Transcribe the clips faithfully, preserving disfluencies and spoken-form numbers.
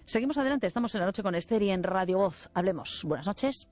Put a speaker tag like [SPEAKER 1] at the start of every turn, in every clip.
[SPEAKER 1] Seguimos adelante, estamos en la noche con Esther y en Radio Voz. Hablemos. Buenas noches.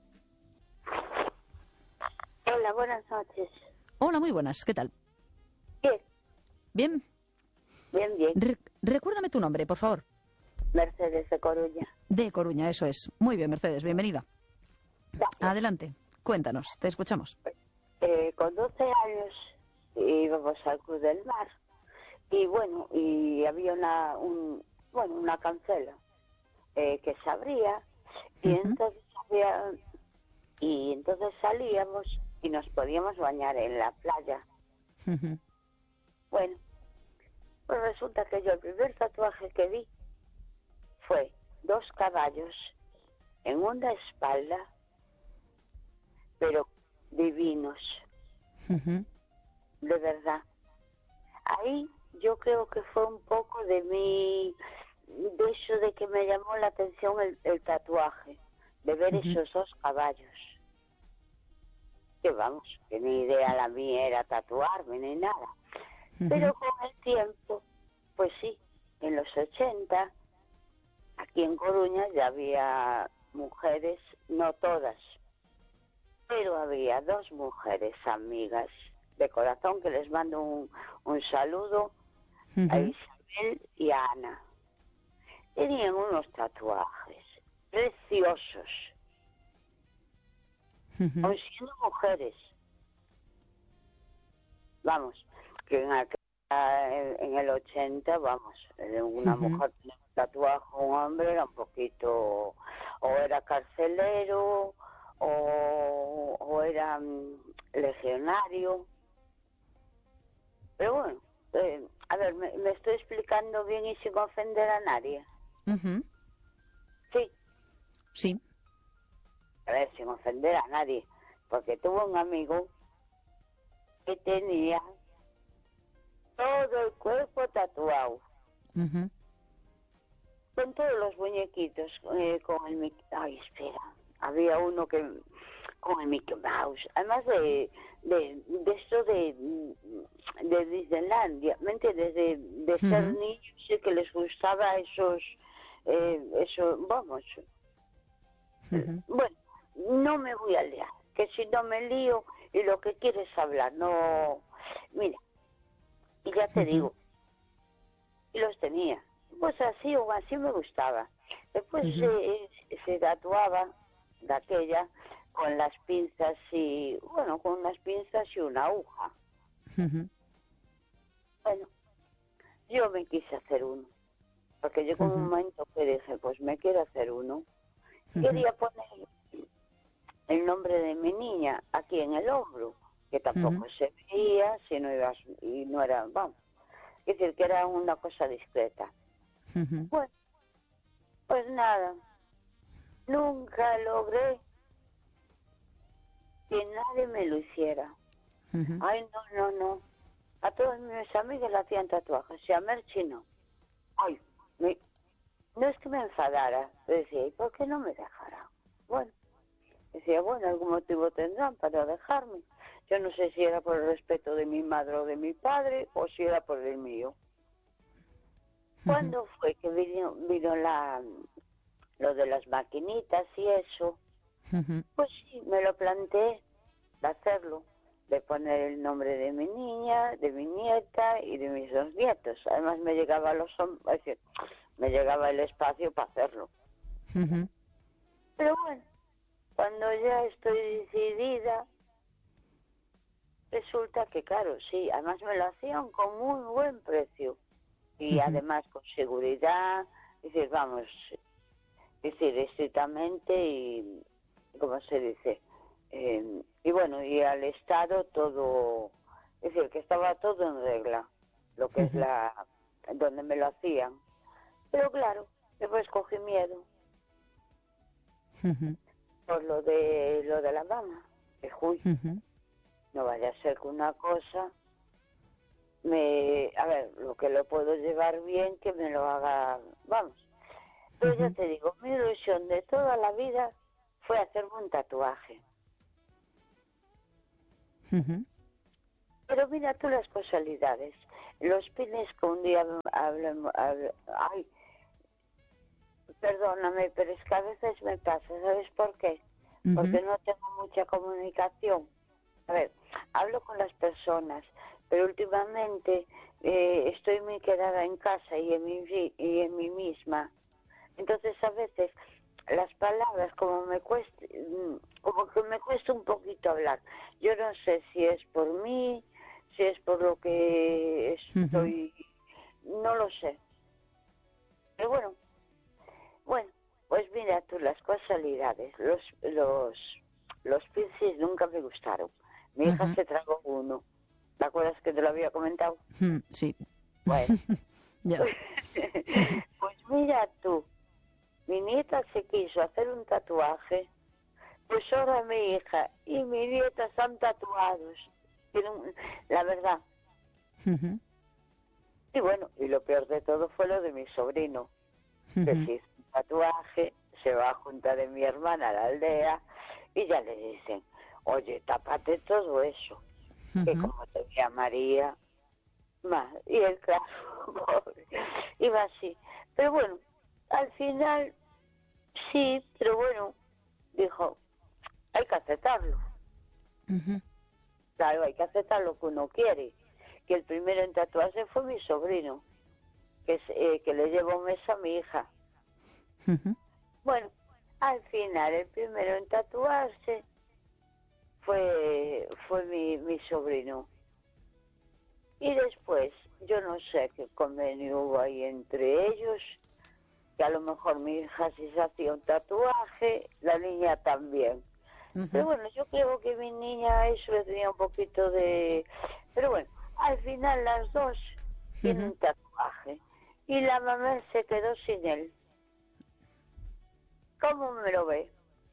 [SPEAKER 2] Hola, buenas noches.
[SPEAKER 1] Hola, muy buenas. ¿Qué tal?
[SPEAKER 2] Bien.
[SPEAKER 1] ¿Bien?
[SPEAKER 2] Bien, bien.
[SPEAKER 1] Re- recuérdame tu nombre, por favor.
[SPEAKER 2] Mercedes de Coruña.
[SPEAKER 1] De Coruña, eso es. Muy bien, Mercedes, bienvenida.
[SPEAKER 2] Gracias.
[SPEAKER 1] Adelante, cuéntanos, te escuchamos.
[SPEAKER 2] Eh, con doce años íbamos al Cruz del Mar y bueno, y había una, un, bueno, una cancela eh, que se abría y
[SPEAKER 1] Uh-huh.
[SPEAKER 2] entonces había, y entonces salíamos y nos podíamos bañar en la playa.
[SPEAKER 1] Uh-huh.
[SPEAKER 2] Bueno, pues resulta que yo el primer tatuaje que vi fue dos caballos en una espalda, pero divinos,
[SPEAKER 1] Uh-huh.
[SPEAKER 2] de verdad. Ahí yo creo que fue un poco de mi, de eso de que me llamó la atención el, el tatuaje, de ver
[SPEAKER 1] Uh-huh.
[SPEAKER 2] esos dos caballos. Que vamos, que ni idea la mía era tatuarme ni nada.
[SPEAKER 1] Uh-huh.
[SPEAKER 2] Pero con el tiempo, pues sí, en los ochenta, aquí en Coruña ya había mujeres, no todas, pero había dos mujeres amigas de corazón que les mando un, un saludo a
[SPEAKER 1] Uh-huh.
[SPEAKER 2] Isabel y a Ana. Tenían unos tatuajes preciosos,
[SPEAKER 1] Uh-huh.
[SPEAKER 2] aun siendo mujeres. Vamos, que en, aquel- en, en el ochenta, vamos, eh, una
[SPEAKER 1] Ujú.
[SPEAKER 2] mujer tenía un tatuaje, un hombre era un poquito, o era carcelero, o, o era mm, legionario. Pero bueno, eh, a ver, me, me estoy explicando bien y sin ofender a nadie.
[SPEAKER 1] Uh-huh.
[SPEAKER 2] Sí,
[SPEAKER 1] Sí.
[SPEAKER 2] a ver, sin ofender a nadie, porque tuve un amigo que tenía todo el cuerpo tatuado,
[SPEAKER 1] Uh-huh.
[SPEAKER 2] con todos los muñequitos, eh, con el Mickey... Ay, espera, había uno que con el Mickey Mouse, además de de, de esto de, de Disneylandia, ¿me entiendes? De, de ser
[SPEAKER 1] Ujú.
[SPEAKER 2] niños y que les gustaba esos, eh, eso, vamos,
[SPEAKER 1] Uh-huh.
[SPEAKER 2] bueno, no me voy a liar, que si no me lío y lo que quieres hablar, no, mira, y ya te
[SPEAKER 1] Ujú.
[SPEAKER 2] digo, y los tenía, pues así o así me gustaba. Después
[SPEAKER 1] Ujú.
[SPEAKER 2] se, se tatuaba de aquella con las pinzas y, bueno, con unas pinzas y una aguja.
[SPEAKER 1] Uh-huh.
[SPEAKER 2] Bueno, yo me quise hacer uno, porque llegó un
[SPEAKER 1] Ujú.
[SPEAKER 2] momento que dije, pues me quiero hacer uno.
[SPEAKER 1] Ujú.
[SPEAKER 2] Quería poner el nombre de mi niña aquí en el hombro, que tampoco
[SPEAKER 1] Ujú.
[SPEAKER 2] se veía, si no ibas, y no era, vamos, es decir, que era una cosa discreta.
[SPEAKER 1] Ujú.
[SPEAKER 2] Bueno, pues nada, nunca logré que nadie me lo hiciera.
[SPEAKER 1] Ujú.
[SPEAKER 2] Ay, no, no, no. A todos mis amigos le hacían tatuajes, y a Merchi no. Ay, me- no es que me enfadara, pero decía, ¿y por qué no me dejará? Bueno, decía, bueno, algún motivo tendrán para dejarme. Yo no sé si era por el respeto de mi madre o de mi padre, o si era por el mío. ¿Cuándo fue que vino, vino la, lo de las maquinitas y eso?
[SPEAKER 1] Ujú.
[SPEAKER 2] Pues sí, me lo planteé de hacerlo, de poner el nombre de mi niña, de mi nieta y de mis dos nietos. Además me llegaba los hom- es decir, me llegaba el espacio para hacerlo.
[SPEAKER 1] Ujú.
[SPEAKER 2] Pero bueno, cuando ya estoy decidida, resulta que claro, sí, además me lo hacían con muy buen precio y
[SPEAKER 1] Ujú.
[SPEAKER 2] además con seguridad, es decir, vamos, es decir, estrictamente y, ¿cómo se dice? Eh, y bueno, y al Estado todo, es decir, que estaba todo en regla, lo que es
[SPEAKER 1] Ujú.
[SPEAKER 2] la, donde me lo hacían. Pero claro, después cogí miedo
[SPEAKER 1] Ujú.
[SPEAKER 2] por lo de, lo de la mama, que uy,
[SPEAKER 1] Ujú.
[SPEAKER 2] no vaya a ser que una cosa me, a ver, lo que lo puedo llevar bien, que me lo haga, vamos. Pero ya
[SPEAKER 1] Ujú.
[SPEAKER 2] te digo, mi ilusión de toda la vida fue hacerme un tatuaje.
[SPEAKER 1] Ujú.
[SPEAKER 2] Pero mira tú las casualidades. Los pines que un día hablamos, ay, perdóname, pero es que a veces me pasa, ¿sabes por qué?
[SPEAKER 1] Ujú.
[SPEAKER 2] Porque no tengo mucha comunicación. A ver, hablo con las personas, pero últimamente eh, estoy muy quedada en casa y en mí, y en mí misma. Entonces a veces las palabras como me cuesta, como que me cuesta un poquito hablar. Yo no sé si es por mí, si es por lo que estoy, uh-huh. no lo sé. Pero bueno, bueno, pues mira tú las casualidades, los los los piercings nunca me gustaron. Mi hija uh-huh. se tragó uno. ¿Te acuerdas que te lo había comentado?
[SPEAKER 1] Mm, sí.
[SPEAKER 2] Bueno.
[SPEAKER 1] Ya.
[SPEAKER 2] Pues mira tú, mi nieta se quiso hacer un tatuaje, pues ahora mi hija y mi nieta están tatuados. Tienen, la verdad.
[SPEAKER 1] Uh-huh.
[SPEAKER 2] Y bueno, y lo peor de todo fue lo de mi sobrino, uh-huh. que se hizo un tatuaje, se va a juntar de mi hermana a la aldea y ya le dicen, oye, tápate todo eso, uh-huh. que como te veía María, más, y el claro, pobre, iba así. Pero bueno, al final, sí, pero bueno, dijo, hay que aceptarlo.
[SPEAKER 1] Uh-huh.
[SPEAKER 2] Claro, hay que aceptar lo que uno quiere. Que el primero en tatuarse fue mi sobrino, que, es, eh, que le llevo un mes a mi hija.
[SPEAKER 1] Uh-huh.
[SPEAKER 2] Bueno, al final el primero en tatuarse fue, fue mi, mi sobrino. Y después, yo no sé qué convenio hubo ahí entre ellos, que a lo mejor mi hija sí se hacía un tatuaje, la niña también. Uh-huh. Pero bueno, yo creo que mi niña eso le tenía un poquito de... Pero bueno, al final las dos uh-huh. tienen un tatuaje. Y la mamá se quedó sin él. ¿Cómo me lo ve?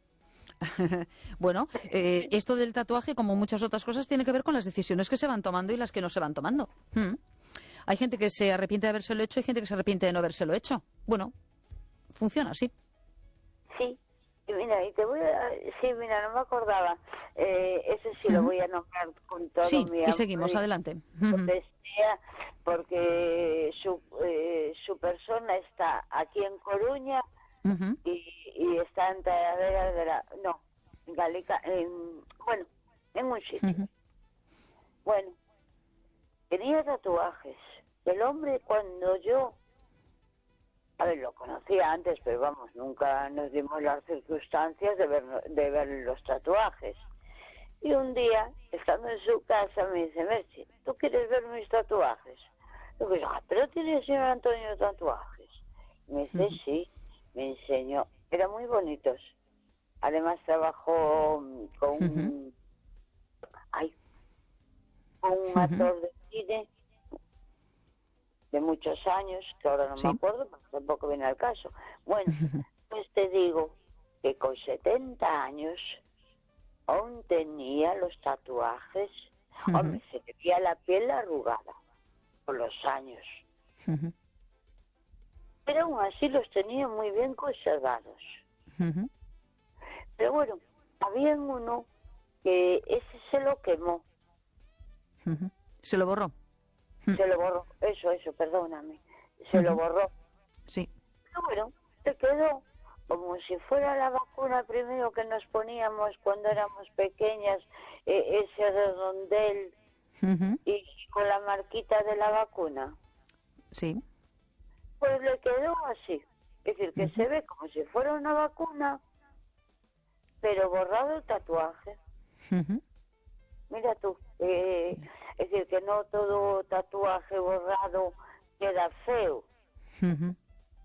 [SPEAKER 1] Bueno, eh, esto del tatuaje, como muchas otras cosas, tiene que ver con las decisiones que se van tomando y las que no se van tomando. ¿Mm? Hay gente que se arrepiente de habérselo hecho y gente que se arrepiente de no habérselo hecho. Bueno, funciona así.
[SPEAKER 2] Sí, y mira, y te voy a... Sí, mira, no me acordaba. Eh, ese sí uh-huh. lo voy a nombrar con todo
[SPEAKER 1] sí,
[SPEAKER 2] mi
[SPEAKER 1] amor. Sí, y seguimos, y, adelante. Uh-huh.
[SPEAKER 2] Desea, porque su, eh, su persona está aquí en Coruña uh-huh. y, y está en Talavera de la... No, en Galica, en, bueno, en un sitio. Uh-huh. Bueno, tenía tatuajes. El hombre, cuando yo... A ver, lo conocía antes, pero vamos, nunca nos dimos las circunstancias de ver, de ver los tatuajes. Y un día, estando en su casa, me dice, Merche, ¿tú quieres ver mis tatuajes? Digo, ah, pero tiene el señor Antonio tatuajes. Y me dice, uh-huh. sí, me enseñó. Eran muy bonitos. Además trabajó con uh-huh. un, ay, con un uh-huh. actor de cine de muchos años, que ahora no ¿Sí? me acuerdo, porque tampoco viene al caso. Bueno, pues te digo que con setenta años aún tenía los tatuajes. Uh-huh. Hombre, se le veía la piel arrugada por los años. Uh-huh. Pero aún así los tenía muy bien conservados. Uh-huh. Pero bueno, había uno que ese se lo quemó.
[SPEAKER 1] Uh-huh. ¿Se lo borró?
[SPEAKER 2] Se lo borró, eso, eso, perdóname. Se uh-huh. lo borró.
[SPEAKER 1] Sí.
[SPEAKER 2] Pero bueno, se quedó como si fuera la vacuna primero que nos poníamos cuando éramos pequeñas, eh, ese redondel uh-huh. y con la marquita de la vacuna.
[SPEAKER 1] Sí.
[SPEAKER 2] Pues le quedó así. Es decir, que uh-huh. se ve como si fuera una vacuna, pero borrado el tatuaje.
[SPEAKER 1] Uh-huh.
[SPEAKER 2] Mira tú, eh, es decir, que no todo tatuaje borrado queda feo.
[SPEAKER 1] Uh-huh.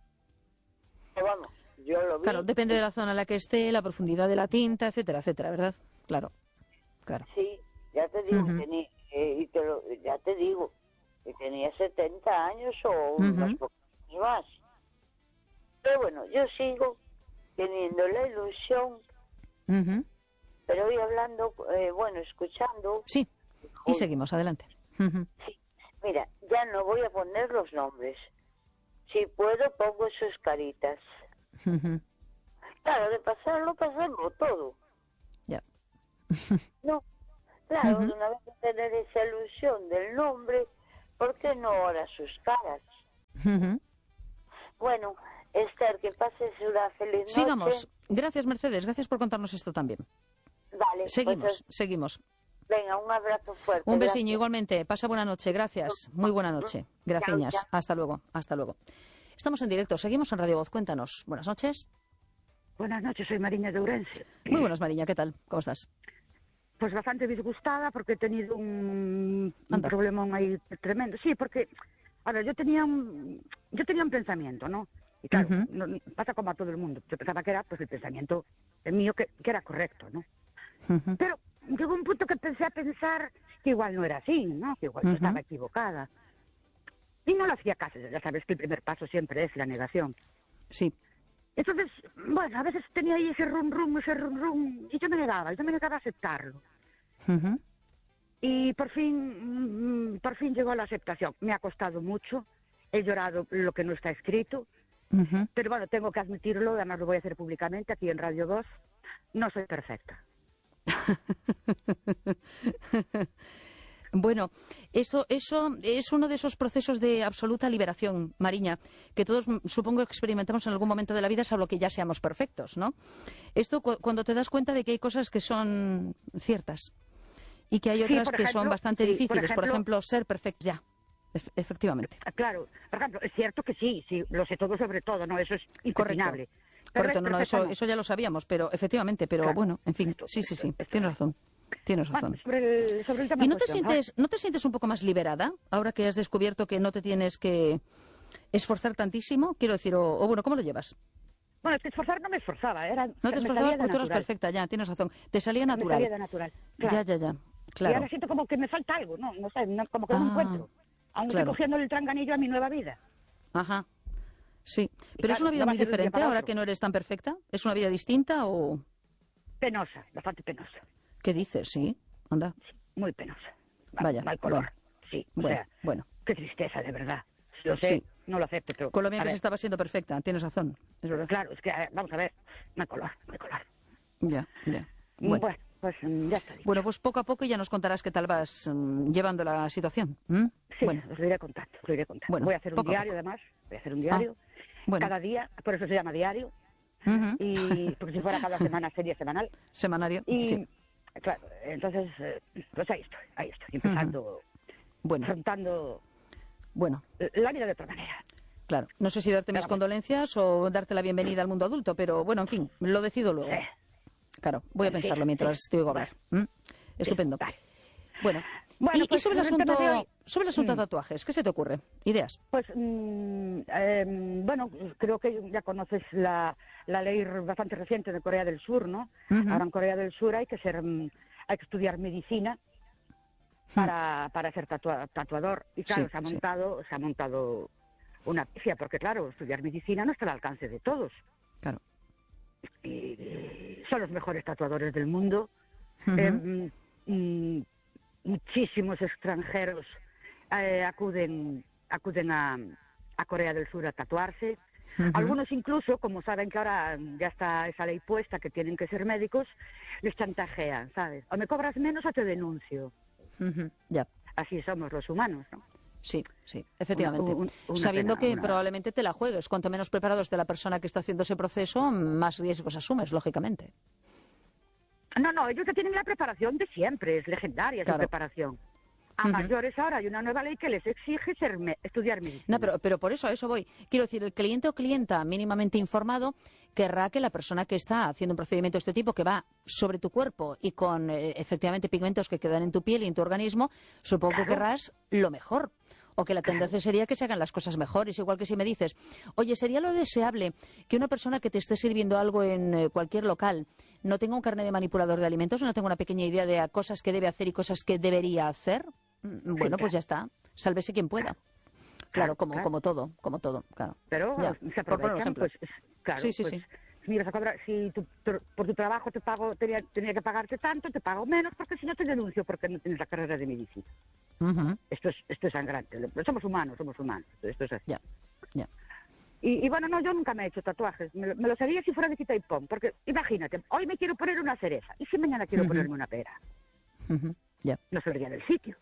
[SPEAKER 2] Pero vamos, yo lo vi.
[SPEAKER 1] Claro, depende de la zona en la que esté, la profundidad de la tinta, etcétera, etcétera, ¿verdad? Claro, claro.
[SPEAKER 2] Sí, ya te digo,
[SPEAKER 1] uh-huh.
[SPEAKER 2] tenía, eh, y te lo, ya te digo, que tenía setenta años o unos uh-huh. pocos más. Pero bueno, yo sigo teniendo la ilusión,
[SPEAKER 1] uh-huh.
[SPEAKER 2] pero hoy hablando, eh, bueno, escuchando.
[SPEAKER 1] Sí, y seguimos, adelante. Uh-huh.
[SPEAKER 2] Sí, mira, ya no voy a poner los nombres. Si puedo, pongo sus caritas.
[SPEAKER 1] Uh-huh.
[SPEAKER 2] Claro, de pasarlo, pasarlo todo.
[SPEAKER 1] Ya.
[SPEAKER 2] No, claro,
[SPEAKER 1] uh-huh.
[SPEAKER 2] una vez de tener esa ilusión del nombre, ¿por qué no ahora sus caras?
[SPEAKER 1] Uh-huh.
[SPEAKER 2] Bueno, esta mujer, que pases una feliz noche.
[SPEAKER 1] Sigamos. Gracias, Mercedes. Gracias por contarnos esto también.
[SPEAKER 2] Vale.
[SPEAKER 1] Seguimos,
[SPEAKER 2] Pues,
[SPEAKER 1] seguimos.
[SPEAKER 2] venga, un abrazo fuerte.
[SPEAKER 1] Un besiño
[SPEAKER 2] gracias.
[SPEAKER 1] igualmente. Pasa buena noche. Gracias. Muy buena noche. Gracias.
[SPEAKER 2] Chao, chao.
[SPEAKER 1] Hasta luego. Hasta luego. Estamos en directo. Seguimos en Radio Voz. Cuéntanos. Buenas noches.
[SPEAKER 3] Buenas noches, soy Mariña de Ourense.
[SPEAKER 1] Muy buenas, Mariña. ¿Qué tal? ¿Cómo estás?
[SPEAKER 3] Pues bastante disgustada porque he tenido un, un
[SPEAKER 1] Anda.
[SPEAKER 3] problemón ahí tremendo. Sí, porque, a ver, yo tenía un, yo tenía un pensamiento, ¿no? Y claro,
[SPEAKER 1] Ujú.
[SPEAKER 3] no- pasa como a todo el mundo. Yo pensaba que era pues el pensamiento el mío que, que era correcto, ¿no?
[SPEAKER 1] Ujú.
[SPEAKER 3] Pero llegó un punto que empecé a pensar que igual no era así, ¿no? Que igual yo
[SPEAKER 1] Ujú.
[SPEAKER 3] estaba equivocada. Y no lo hacía caso. Ya sabes que el primer paso siempre es la negación.
[SPEAKER 1] Sí.
[SPEAKER 3] Entonces, bueno, a veces tenía ahí ese rum rum, ese rum rum, y yo me negaba, yo me negaba a aceptarlo.
[SPEAKER 1] Ujú.
[SPEAKER 3] Y por fin, mm, por fin llegó la aceptación. Me ha costado mucho, he llorado lo que no está escrito,
[SPEAKER 1] Ujú.
[SPEAKER 3] pero bueno, tengo que admitirlo, además lo voy a hacer públicamente aquí en Radio dos, no soy perfecta.
[SPEAKER 1] Bueno, eso, eso es uno de esos procesos de absoluta liberación, Mariña, que todos mm, supongo experimentamos en algún momento de la vida, salvo que ya seamos perfectos, ¿no? Esto cu- cuando te das cuenta de que hay cosas que son ciertas y que hay
[SPEAKER 3] Sí,
[SPEAKER 1] otras
[SPEAKER 3] por
[SPEAKER 1] que son
[SPEAKER 3] ejemplo,
[SPEAKER 1] bastante
[SPEAKER 3] sí, por
[SPEAKER 1] difíciles. Por ejemplo,
[SPEAKER 3] ejemplo-
[SPEAKER 1] ser perfectos ya, Ef- efectivamente.
[SPEAKER 3] Ah, Claro, por ejemplo, es cierto que sí, sí, lo sé todo sobre todo, ¿no? Eso es impepinable. Pero
[SPEAKER 1] Correcto,
[SPEAKER 3] es
[SPEAKER 1] no, no,
[SPEAKER 3] perfecta,
[SPEAKER 1] eso,
[SPEAKER 3] no.
[SPEAKER 1] eso ya lo sabíamos, pero efectivamente, pero
[SPEAKER 3] Claro,
[SPEAKER 1] bueno, en fin,
[SPEAKER 3] esto-
[SPEAKER 1] sí, sí,
[SPEAKER 3] esto-
[SPEAKER 1] sí,
[SPEAKER 3] esto-
[SPEAKER 1] tienes razón, tienes
[SPEAKER 3] Bueno,
[SPEAKER 1] razón.
[SPEAKER 3] sobre el, sobre el tema
[SPEAKER 1] ¿Y
[SPEAKER 3] en
[SPEAKER 1] no te
[SPEAKER 3] cuestión,
[SPEAKER 1] sientes, no te sientes un poco más liberada ahora que has descubierto que no te tienes que esforzar tantísimo? Quiero decir, o, o bueno, ¿cómo lo llevas?
[SPEAKER 3] Bueno, es que esforzar no me esforzaba, era,
[SPEAKER 1] No te
[SPEAKER 3] me
[SPEAKER 1] esforzabas
[SPEAKER 3] salía de
[SPEAKER 1] porque tú eras
[SPEAKER 3] natural.
[SPEAKER 1] perfecta, ya, tienes razón. Te salía
[SPEAKER 3] Me
[SPEAKER 1] natural.
[SPEAKER 3] salía de natural. Claro.
[SPEAKER 1] Ya, ya, ya.
[SPEAKER 3] Y
[SPEAKER 1] Claro.
[SPEAKER 3] ahora siento como que me falta algo, ¿no? No sé, no- como que no
[SPEAKER 1] Ah,
[SPEAKER 3] me encuentro. Aún
[SPEAKER 1] claro.
[SPEAKER 3] estoy cogiendo el tranganillo a mi nueva vida.
[SPEAKER 1] Ajá. Sí.
[SPEAKER 3] Y
[SPEAKER 1] Pero es
[SPEAKER 3] claro,
[SPEAKER 1] una vida
[SPEAKER 3] no va a
[SPEAKER 1] muy
[SPEAKER 3] ser de un día
[SPEAKER 1] diferente
[SPEAKER 3] para
[SPEAKER 1] ahora
[SPEAKER 3] otro.
[SPEAKER 1] que no eres tan perfecta. ¿Es una vida distinta o
[SPEAKER 3] Penosa, bastante penosa.
[SPEAKER 1] qué dices? Sí. Anda.
[SPEAKER 3] Muy penosa. Mal,
[SPEAKER 1] Vaya,
[SPEAKER 3] mal color.
[SPEAKER 1] bueno.
[SPEAKER 3] Sí, o
[SPEAKER 1] Bueno,
[SPEAKER 3] sea,
[SPEAKER 1] bueno.
[SPEAKER 3] qué tristeza, de verdad. Lo sé,
[SPEAKER 1] Sí.
[SPEAKER 3] no lo acepto, pero...
[SPEAKER 1] Con lo bien
[SPEAKER 3] a
[SPEAKER 1] que se
[SPEAKER 3] ver,
[SPEAKER 1] estaba siendo perfecta. Tienes razón. Es verdad.
[SPEAKER 3] Claro, es que, eh, vamos a ver, mal color, mal color.
[SPEAKER 1] Ya, ya.
[SPEAKER 3] Bueno,
[SPEAKER 1] Bueno.
[SPEAKER 3] pues mm, ya está dicho.
[SPEAKER 1] Bueno, pues poco a poco ya nos contarás qué tal vas mm, llevando la situación. ¿m?
[SPEAKER 3] Sí,
[SPEAKER 1] Bueno,
[SPEAKER 3] os lo iré contando, os lo iré contando.
[SPEAKER 1] Bueno,
[SPEAKER 3] voy a hacer un
[SPEAKER 1] poco a
[SPEAKER 3] diario,
[SPEAKER 1] poco.
[SPEAKER 3] además, voy a hacer un diario.
[SPEAKER 1] bueno.
[SPEAKER 3] Cada día, por eso se llama diario.
[SPEAKER 1] Ujú.
[SPEAKER 3] Y porque si fuera cada semana sería semanal.
[SPEAKER 1] Semanario.
[SPEAKER 3] Y,
[SPEAKER 1] Sí.
[SPEAKER 3] claro, entonces, eh, pues ahí estoy, ahí estoy, empezando,
[SPEAKER 1] Bueno,
[SPEAKER 3] afrontando
[SPEAKER 1] bueno.
[SPEAKER 3] la vida de otra manera.
[SPEAKER 1] Claro, no sé si darte mis
[SPEAKER 3] Vamos.
[SPEAKER 1] condolencias o darte la bienvenida al mundo adulto, pero bueno, en fin, lo decido luego.
[SPEAKER 3] Sí.
[SPEAKER 1] Claro, voy a
[SPEAKER 3] Sí,
[SPEAKER 1] pensarlo
[SPEAKER 3] sí.
[SPEAKER 1] mientras te oigo hablar. ¿m? Estupendo.
[SPEAKER 3] Vale.
[SPEAKER 1] Bueno,
[SPEAKER 3] Bueno,
[SPEAKER 1] y, y
[SPEAKER 3] pues,
[SPEAKER 1] sobre el
[SPEAKER 3] sobre el tema
[SPEAKER 1] asunto,
[SPEAKER 3] de hoy.
[SPEAKER 1] sobre el asunto de
[SPEAKER 3] Mm.
[SPEAKER 1] tatuajes, ¿qué se te ocurre? ¿Ideas?
[SPEAKER 3] Pues, mm, eh, bueno, creo que ya conoces la, la ley bastante reciente de Corea del Sur, ¿no?
[SPEAKER 1] Ujú.
[SPEAKER 3] Ahora en Corea del Sur hay que ser, mm, hay que estudiar medicina para, para ser tatua- tatuador. Y claro,
[SPEAKER 1] Sí,
[SPEAKER 3] se ha
[SPEAKER 1] sí.
[SPEAKER 3] montado, se ha montado una pifia, porque claro, estudiar medicina no está al alcance de todos.
[SPEAKER 1] Claro.
[SPEAKER 3] Y, y son los mejores tatuadores del mundo.
[SPEAKER 1] Ujú.
[SPEAKER 3] Eh, mm, mm, muchísimos extranjeros eh, acuden acuden a, a Corea del Sur a tatuarse.
[SPEAKER 1] Ujú.
[SPEAKER 3] Algunos incluso, como saben que ahora ya está esa ley puesta que tienen que ser médicos, les chantajean, ¿sabes? O me cobras menos o te denuncio.
[SPEAKER 1] Ujú. Ya.
[SPEAKER 3] Así somos los humanos, ¿no?
[SPEAKER 1] Sí, sí, efectivamente.
[SPEAKER 3] un- una
[SPEAKER 1] Sabiendo
[SPEAKER 3] pena,
[SPEAKER 1] que
[SPEAKER 3] una-
[SPEAKER 1] probablemente te la juegues. Cuanto menos preparado esté la persona que está haciendo ese proceso, más riesgos asumes, lógicamente.
[SPEAKER 3] No, no, ellos ya tienen la preparación de siempre, es legendaria
[SPEAKER 1] Claro.
[SPEAKER 3] su preparación. A
[SPEAKER 1] Ujú.
[SPEAKER 3] mayores ahora hay una nueva ley que les exige ser me- estudiar medicina.
[SPEAKER 1] No, pero, pero por eso a eso voy. Quiero decir, el cliente o clienta mínimamente informado querrá que la persona que está haciendo un procedimiento de este tipo, que va sobre tu cuerpo y con eh, efectivamente pigmentos que quedan en tu piel y en tu organismo, supongo que
[SPEAKER 3] Claro.
[SPEAKER 1] querrás lo mejor. O que la tendencia sería que se hagan las cosas mejores. Igual que si me dices, oye, ¿sería lo deseable que una persona que te esté sirviendo algo en eh, cualquier local no tenga un carnet de manipulador de alimentos, no tenga una pequeña idea de cosas que debe hacer y cosas que debería hacer? Mm, Bueno, pues ya está. Sálvese quien pueda. Claro,
[SPEAKER 3] Claro,
[SPEAKER 1] como,
[SPEAKER 3] claro.
[SPEAKER 1] como todo, como todo, claro.
[SPEAKER 3] Pero
[SPEAKER 1] Ya,
[SPEAKER 3] se
[SPEAKER 1] por poner un
[SPEAKER 3] aprovechan,
[SPEAKER 1] ejemplo.
[SPEAKER 3] pues, es- claro,
[SPEAKER 1] Sí, sí,
[SPEAKER 3] pues,
[SPEAKER 1] sí.
[SPEAKER 3] mira, se cobra- si tu- tu- por tu trabajo te pago, tenía, tenía que pagarte tanto, te pago menos, porque si no te denuncio porque no tienes la carrera de medicina.
[SPEAKER 1] Ujú.
[SPEAKER 3] Esto es, esto es sangrante. Somos humanos, somos humanos. Esto es así.
[SPEAKER 1] Ya, ya.
[SPEAKER 3] Y, y bueno, no, yo nunca me he hecho tatuajes. Me, lo- me los haría si fuera de quita y pon. Porque imagínate, hoy me quiero poner una cereza. ¿Y si mañana quiero
[SPEAKER 1] Ujú.
[SPEAKER 3] ponerme una pera?
[SPEAKER 1] Ujú. Ya.
[SPEAKER 3] No sabría del sitio.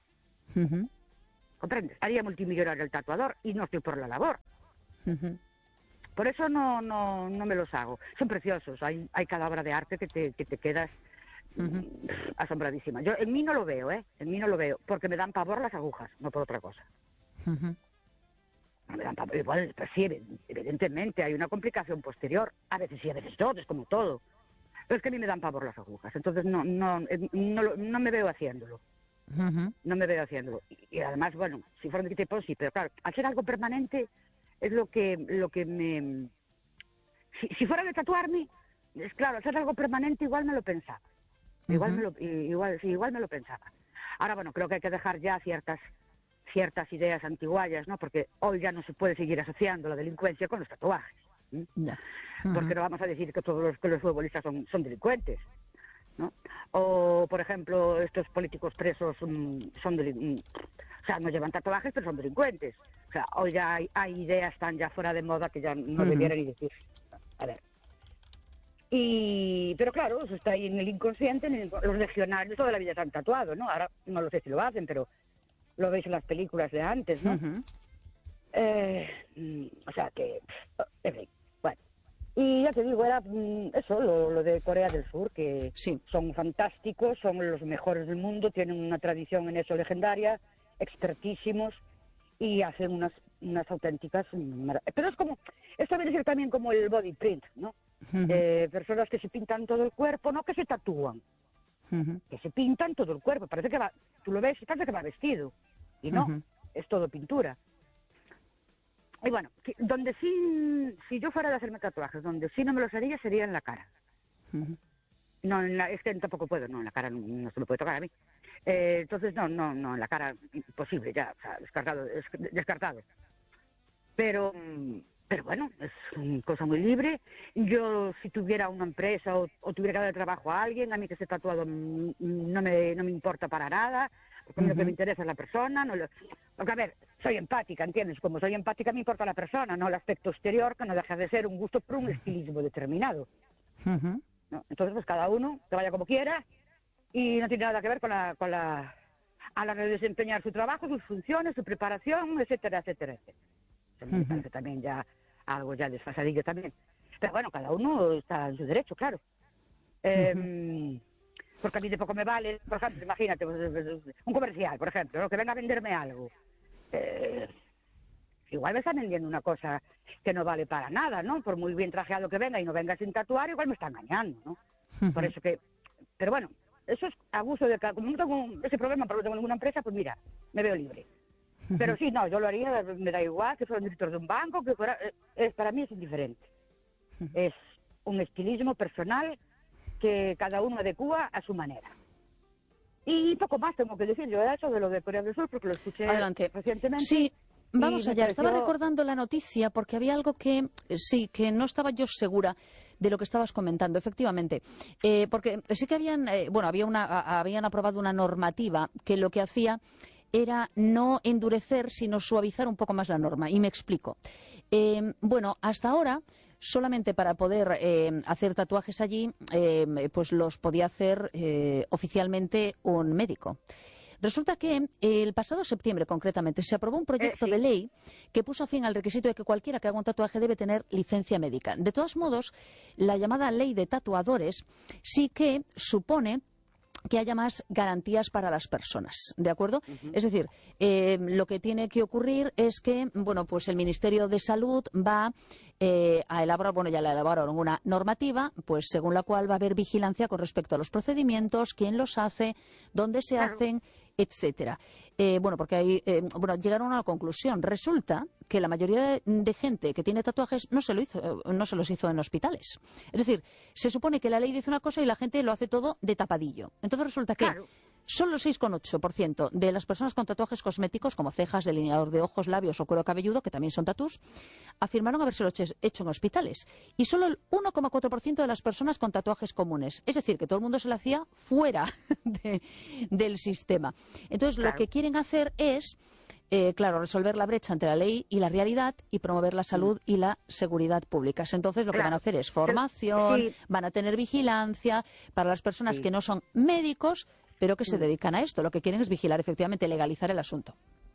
[SPEAKER 1] Ujú.
[SPEAKER 3] ¿Comprendes? Haría multimillonario el tatuador y no estoy por la labor.
[SPEAKER 1] Ujú.
[SPEAKER 3] Por eso no, no, no me los hago. Son preciosos, hay, hay cada obra de arte que te, que te quedas uh-huh. asombradísima. Yo en mí no lo veo, ¿eh? En mí no lo veo, porque me dan pavor las agujas, no por otra cosa. Uh-huh. Me dan pavor. Igual, pues sí, evidentemente hay una complicación posterior, a veces sí, a veces no, es como todo. Pero es que a mí me dan pavor las agujas, entonces no, no, no, no, no me veo haciéndolo. Uh-huh. No me veo haciéndolo. Y, y además, bueno, si fuera de tipo sí, pero claro, hacer algo permanente es lo que lo que me... Si, si fuera de tatuarme, es claro, hacer algo permanente igual me lo pensaba. Igual, uh-huh. me lo, igual, sí, igual me lo pensaba. Ahora, bueno, creo que hay que dejar ya ciertas ciertas ideas antiguallas, ¿no? Porque hoy ya no se puede seguir asociando la delincuencia con los tatuajes. ¿sí? Yeah. Uh-huh. Porque no vamos a decir que todos los, que los futbolistas son, son delincuentes, ¿no? O, por ejemplo, estos políticos presos um, son delincuentes. O sea, no llevan tatuajes, pero son delincuentes. O sea, hoy ya hay, hay ideas tan ya fuera de moda que ya no uh-huh. debieran ni decir. A ver. Y, pero claro, eso está ahí en el inconsciente, en el, los legionarios toda la vida se han tatuado, ¿no? Ahora no lo sé si lo hacen, pero lo veis en las películas de antes, ¿no? Uh-huh. eh, o sea que, en fin, bueno. Y ya te digo, era eso, lo, lo de Corea del Sur, que sí. son fantásticos, son los mejores del mundo, tienen una tradición en eso legendaria, expertísimos, y hacen unas unas auténticas marav- pero es como, esto viene a ser también como el body print, ¿no? Uh-huh. Eh, personas que se pintan todo el cuerpo, no que se tatúan, uh-huh. que se pintan todo el cuerpo, parece que va, tú lo ves y parece que va vestido, y no, uh-huh. es todo pintura. Y bueno, que, donde sí, si yo fuera de hacerme tatuajes, donde sí no me los haría sería en la cara. Uh-huh. No, en la, es que tampoco puedo, no, en la cara no, no se me puede tocar a mí. Eh, entonces, no, no, no, en la cara imposible, ya, o sea, descartado, des, descartado. Pero, pero bueno, es una cosa muy libre. Yo, si tuviera una empresa o, o tuviera que dar trabajo a alguien, a mí que esté tatuado no me, no me importa para nada, porque uh-huh. lo que me interesa es la persona. No lo, porque, a ver, soy empática, ¿entiendes? Como soy empática me importa la persona, no el aspecto exterior, que no deja de ser un gusto por un estilismo determinado. Uh-huh. ¿no? Entonces, pues cada uno que vaya como quiera y no tiene nada que ver con la, con la a la hora de desempeñar su trabajo, sus funciones, su preparación, etcétera, etcétera, etcétera. Me parece uh-huh. también ya algo ya desfasadillo también. Pero bueno, cada uno está en su derecho, claro. Eh, uh-huh. Porque a mí de poco me vale, por ejemplo, imagínate, un comercial, por ejemplo, ¿no? que venga a venderme algo. Eh, igual me están vendiendo una cosa que no vale para nada, ¿no? Por muy bien trajeado que venga y no venga sin tatuar, igual me está engañando, ¿no? Uh-huh. Por eso que... Pero bueno, eso es abuso de... Como no tengo ese problema porque no tengo ninguna empresa, pues mira, me veo libre. Uh-huh. Pero sí, no, yo lo haría, me da igual, que fuera un director de un banco, que fuera... Es, para mí es indiferente. Uh-huh. Es un estilismo personal que cada uno adecúa a su manera. Y poco más tengo que decir yo de eso, de lo de Corea del Sur, porque lo escuché
[SPEAKER 1] Adelante.
[SPEAKER 3] recientemente.
[SPEAKER 1] Sí. Vamos allá,
[SPEAKER 3] pareció...
[SPEAKER 1] estaba recordando la noticia porque había algo que, sí, que no estaba yo segura de lo que estabas comentando, efectivamente. Eh, porque sí que habían, eh, bueno, había una, a, habían aprobado una normativa que lo que hacía era no endurecer, sino suavizar un poco más la norma. Y me explico. Eh, bueno, hasta ahora, solamente para poder eh, hacer tatuajes allí, eh, pues los podía hacer eh, oficialmente un médico. Resulta que el pasado septiembre, concretamente, se aprobó un proyecto eh, sí. de ley que puso fin al requisito de que cualquiera que haga un tatuaje debe tener licencia médica. De todos modos, la llamada ley de tatuadores sí que supone que haya más garantías para las personas, ¿de acuerdo? Uh-huh. Es decir, eh, lo que tiene que ocurrir es que, bueno, pues el Ministerio de Salud va eh, a elaborar, bueno, ya la elaboraron una normativa, pues según la cual va a haber vigilancia con respecto a los procedimientos, quién los hace, dónde se claro. hacen, etcétera. Eh, bueno, porque ahí, eh, bueno, llegaron a una conclusión. Resulta que la mayoría de, de gente que tiene tatuajes no se lo hizo, no se los hizo en hospitales. Es decir, se supone que la ley dice una cosa y la gente lo hace todo de tapadillo. Entonces resulta que claro. solo el seis coma ocho por ciento de las personas con tatuajes cosméticos, como cejas, delineador de ojos, labios o cuero cabelludo, que también son tatús, afirmaron habérselo hecho en hospitales. Y solo el uno coma cuatro por ciento de las personas con tatuajes comunes. Es decir, que todo el mundo se lo hacía fuera de, del sistema. Entonces, claro. lo que quieren hacer es, eh, claro, resolver la brecha entre la ley y la realidad y promover la salud y la seguridad públicas. Entonces, lo claro. que van a hacer es formación, sí. van a tener vigilancia para las personas sí. que no son médicos, pero que se dedican a esto. Lo que quieren es vigilar, efectivamente, legalizar el asunto.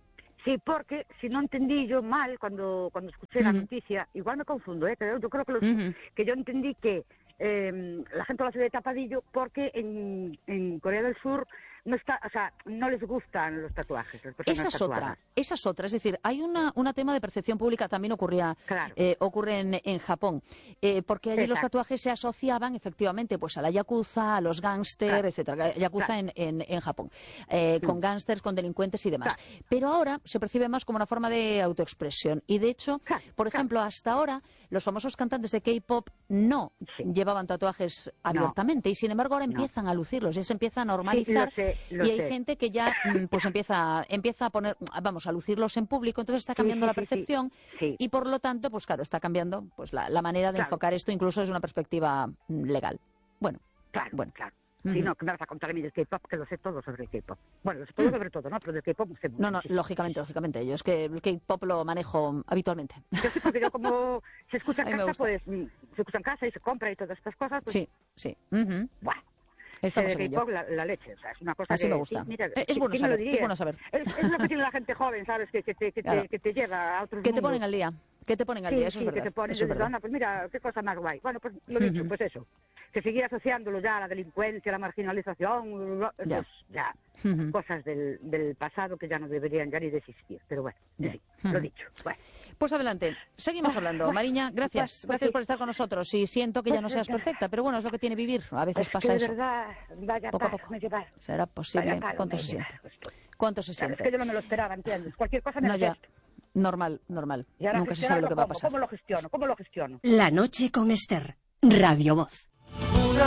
[SPEAKER 3] Sí, porque si no entendí yo mal cuando cuando escuché la
[SPEAKER 1] Ujú.
[SPEAKER 3] noticia, igual me confundo, ¿eh? Pero yo creo que, los,
[SPEAKER 1] Ujú.
[SPEAKER 3] que yo entendí que eh, la gente lo hace de tapadillo porque en, en Corea del Sur no está, o sea, no les gustan los tatuajes. Las personas
[SPEAKER 1] Esa es otra,
[SPEAKER 3] tatuadas.
[SPEAKER 1] esa es otra. Es decir, hay una, una tema de percepción pública, también ocurría,
[SPEAKER 3] Claro.
[SPEAKER 1] eh, ocurre en, en Japón, eh, porque allí los
[SPEAKER 3] Exacto.
[SPEAKER 1] tatuajes se asociaban efectivamente pues a la yakuza, a los gángsters,
[SPEAKER 3] Claro.
[SPEAKER 1] etcétera. Yakuza
[SPEAKER 3] Claro.
[SPEAKER 1] en, en, en Japón, eh, con
[SPEAKER 3] Mm.
[SPEAKER 1] gángsters, con delincuentes y demás.
[SPEAKER 3] Claro.
[SPEAKER 1] Pero ahora se percibe más como una forma de autoexpresión. Y de hecho,
[SPEAKER 3] Claro,
[SPEAKER 1] por
[SPEAKER 3] claro.
[SPEAKER 1] ejemplo, hasta ahora los famosos cantantes de K-pop no
[SPEAKER 3] Sí.
[SPEAKER 1] llevaban tatuajes abiertamente y sin embargo ahora
[SPEAKER 3] No.
[SPEAKER 1] empiezan a lucirlos y se empieza a normalizar.
[SPEAKER 3] Sí, lo sé, lo
[SPEAKER 1] y hay
[SPEAKER 3] sé.
[SPEAKER 1] gente que ya mm, pues empieza empieza a poner, vamos, a lucirlos en público, entonces está
[SPEAKER 3] Sí,
[SPEAKER 1] cambiando
[SPEAKER 3] sí,
[SPEAKER 1] la
[SPEAKER 3] sí, sí.
[SPEAKER 1] percepción
[SPEAKER 3] Sí.
[SPEAKER 1] y por lo tanto, pues claro, está cambiando pues la, la manera de
[SPEAKER 3] Claro.
[SPEAKER 1] enfocar esto incluso desde una perspectiva mm, legal. Bueno,
[SPEAKER 3] Claro,
[SPEAKER 1] Bueno.
[SPEAKER 3] claro.
[SPEAKER 1] Ujú.
[SPEAKER 3] Sí, no, que me vas a contar a mí del K-pop, que lo sé todo sobre el K-pop. Bueno, lo sé todo
[SPEAKER 1] Mm.
[SPEAKER 3] sobre todo, ¿no? Pero del K-pop sé
[SPEAKER 1] no, no,
[SPEAKER 3] muchísimo.
[SPEAKER 1] lógicamente, lógicamente, yo es que el K-pop lo manejo habitualmente.
[SPEAKER 3] Yo sí, porque yo como se escucha
[SPEAKER 1] A
[SPEAKER 3] en
[SPEAKER 1] mí me
[SPEAKER 3] casa,
[SPEAKER 1] gusta.
[SPEAKER 3] pues mm, se escucha en casa y se compra y todas estas cosas, pues,
[SPEAKER 1] Sí, sí. Ujú.
[SPEAKER 3] buah.
[SPEAKER 1] Estamos
[SPEAKER 3] Sé de
[SPEAKER 1] en ello.
[SPEAKER 3] K-pop la, la leche, o sea, es una cosa
[SPEAKER 1] Así
[SPEAKER 3] que...
[SPEAKER 1] me gusta.
[SPEAKER 3] sí, mira,
[SPEAKER 1] Eh, es
[SPEAKER 3] ¿quién-
[SPEAKER 1] bueno
[SPEAKER 3] quién me lo
[SPEAKER 1] saber, es
[SPEAKER 3] diría?
[SPEAKER 1] bueno saber.
[SPEAKER 3] Es, es lo que tiene la gente joven, ¿sabes? Que, que, te, que,
[SPEAKER 1] Claro.
[SPEAKER 3] te, que te lleva a otros
[SPEAKER 1] Que te
[SPEAKER 3] mundos.
[SPEAKER 1] ponen al día, que te ponen al
[SPEAKER 3] Sí,
[SPEAKER 1] día, eso
[SPEAKER 3] sí,
[SPEAKER 1] es
[SPEAKER 3] que
[SPEAKER 1] verdad.
[SPEAKER 3] te ponen,
[SPEAKER 1] Eso es
[SPEAKER 3] dices,
[SPEAKER 1] verdad.
[SPEAKER 3] "Anda, pues mira, qué cosa más guay". Bueno, pues lo dicho,
[SPEAKER 1] Ujú.
[SPEAKER 3] pues eso. Que seguir asociándolo ya a la delincuencia, a la marginalización,
[SPEAKER 1] Ya.
[SPEAKER 3] pues ya,
[SPEAKER 1] Ujú.
[SPEAKER 3] cosas del, del pasado que ya no deberían ya ni de existir. Pero bueno, en
[SPEAKER 1] Ya.
[SPEAKER 3] fin, lo
[SPEAKER 1] Ujú.
[SPEAKER 3] dicho. Bueno.
[SPEAKER 1] Pues adelante, seguimos
[SPEAKER 3] Ah,
[SPEAKER 1] hablando.
[SPEAKER 3] bueno,
[SPEAKER 1] Mariña, gracias.
[SPEAKER 3] pues- pues
[SPEAKER 1] Gracias
[SPEAKER 3] sí.
[SPEAKER 1] por estar con nosotros. Y siento que ya no
[SPEAKER 3] Pues,
[SPEAKER 1] seas
[SPEAKER 3] eh,
[SPEAKER 1] perfecta, pero bueno, es lo que tiene vivir. A veces
[SPEAKER 3] Es
[SPEAKER 1] pasa
[SPEAKER 3] que de
[SPEAKER 1] eso.
[SPEAKER 3] verdad, vaya
[SPEAKER 1] Poco a
[SPEAKER 3] palo
[SPEAKER 1] poco.
[SPEAKER 3] me lleva.
[SPEAKER 1] ¿Será posible?
[SPEAKER 3] Vaya palo
[SPEAKER 1] ¿Cuánto
[SPEAKER 3] me
[SPEAKER 1] se
[SPEAKER 3] lleva.
[SPEAKER 1] siente?
[SPEAKER 3] Pues,
[SPEAKER 1] ¿Cuánto se
[SPEAKER 3] claro, es
[SPEAKER 1] siente?
[SPEAKER 3] que yo no me lo esperaba, ¿entiendes? Cualquier cosa me
[SPEAKER 1] No, ya.
[SPEAKER 3] afecta.
[SPEAKER 1] Normal, normal.
[SPEAKER 3] Y ahora
[SPEAKER 1] Nunca se
[SPEAKER 3] gestionarlo
[SPEAKER 1] sabe lo que va a
[SPEAKER 3] cómo,
[SPEAKER 1] pasar.
[SPEAKER 3] ¿Cómo lo gestiono? ¿Cómo lo gestiono?
[SPEAKER 4] La noche con Esther. Radio Voz.